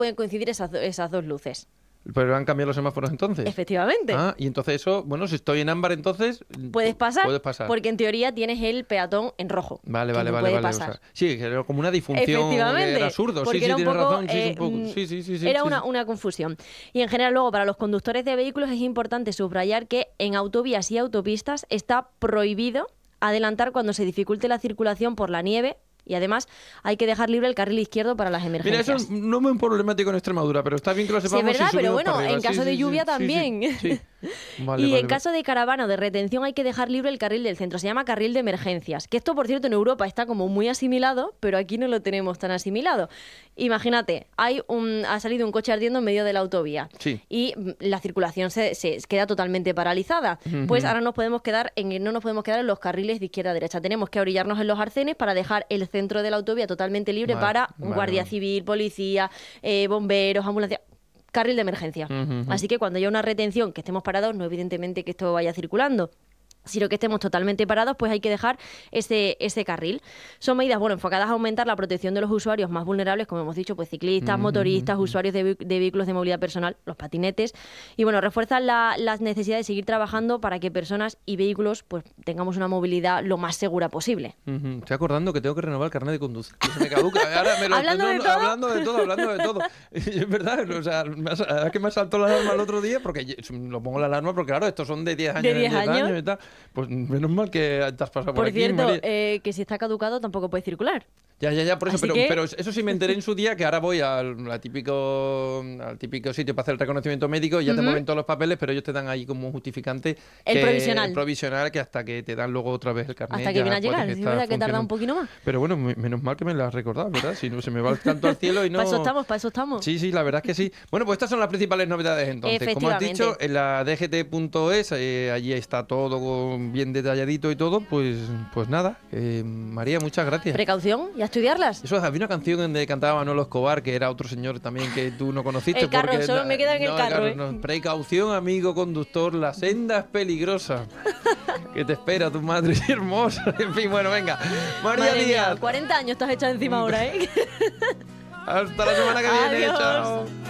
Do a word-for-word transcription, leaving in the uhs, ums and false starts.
pueden coincidir esas, esas dos luces. ¿Pero han cambiado los semáforos entonces? Efectivamente. Ah, y entonces eso, bueno, si estoy en ámbar entonces... Puedes pasar, puedes pasar. porque en teoría tienes el peatón en rojo. Vale, que vale, no vale. puede vale. pasar. O sea, sí, que era como una disfunción. Efectivamente. Era absurdo. Porque Sí, sí, era un tienes poco, razón. Sí, eh, sí, un poco. mm, Sí, sí, sí, sí. Era sí, una, sí. una confusión. Y en general luego para los conductores de vehículos es importante subrayar que en autovías y autopistas está prohibido adelantar cuando se dificulte la circulación por la nieve. Y además hay que dejar libre el carril izquierdo para las emergencias. Mira, eso no es muy problemático en Extremadura, pero está bien que lo sepamos. Sí, es verdad, y pero bueno, para arriba. en caso sí, de sí, lluvia sí, también. Sí, sí, sí. Vale, y vale, en vale. caso de caravana o de retención hay que dejar libre el carril del centro. Se llama carril de emergencias. Que esto, por cierto, en Europa está como muy asimilado, pero aquí no lo tenemos tan asimilado. Imagínate, hay un, ha salido un coche ardiendo en medio de la autovía Sí. y mm, la circulación se, se queda totalmente paralizada. Ujú. Pues ahora nos podemos quedar en, no nos podemos quedar en los carriles de izquierda a derecha. Tenemos que orillarnos en los arcenes para dejar el centro de la autovía totalmente libre Vale, para vale, guardia vale. civil, policía, eh, bomberos, ambulancia. Carril de emergencia. Ujú, ujú. Así que cuando haya una retención, que estemos parados, no evidentemente que esto vaya circulando, sino que estemos totalmente parados, pues hay que dejar ese, ese carril. Son medidas, bueno, enfocadas a aumentar la protección de los usuarios más vulnerables, como hemos dicho, pues ciclistas, Ujú, motoristas, ujú. usuarios de, ve- de vehículos de movilidad personal, los patinetes, y bueno, refuerzan la, las necesidades de seguir trabajando para que personas y vehículos pues tengamos una movilidad lo más segura posible. Ujú. Estoy acordando que tengo que renovar el carnet de conducir. Que se me caduca. Ahora me lo, ¿Hablando de no, todo? Hablando de todo, hablando de todo. Es verdad, o sea, me has- ahora que me saltó la alarma el otro día, porque yo- lo pongo la alarma, porque claro, estos son de diez años ¿De en diez años? y tal. Pues menos mal que te has pasado por, Por aquí, cierto, María. eh, que si está caducado tampoco puede circular. Ya, ya, ya, por eso, Así pero, que- pero eso sí me enteré en su día, que ahora voy al, al típico al típico sitio para hacer el reconocimiento médico y ya te Ujú. mueven todos los papeles, pero ellos te dan ahí como un justificante. El que- provisional. El provisional, que hasta que te dan luego otra vez el carnet. Hasta que ya viene a puedes llegar. Es estar verdad que tarda un funcionando. poquito más. Pero bueno, me- menos mal que me lo has recordado, ¿verdad? Si no, se me va tanto al cielo y no... Para eso estamos, para eso estamos. Sí, sí, la verdad es que sí. Bueno, pues estas son las principales novedades entonces. Como has dicho, Efectivamente. en la D G T punto es, eh, allí está todo con- bien detalladito y todo, pues, pues nada. Eh, María, muchas gracias. Precaución y a estudiarlas. Eso, había una canción donde cantaba Manolo Escobar, que era otro señor también que tú no conociste. El carro, porque, solo me queda en el no, carro, ¿eh? no. Precaución, amigo conductor, la senda es peligrosa. Que te espera tu madre hermosa. En fin, bueno, venga. María Madre mía, Díaz, cuarenta años estás hecha encima ahora, ¿eh? hasta la semana que viene. Adiós. Chao.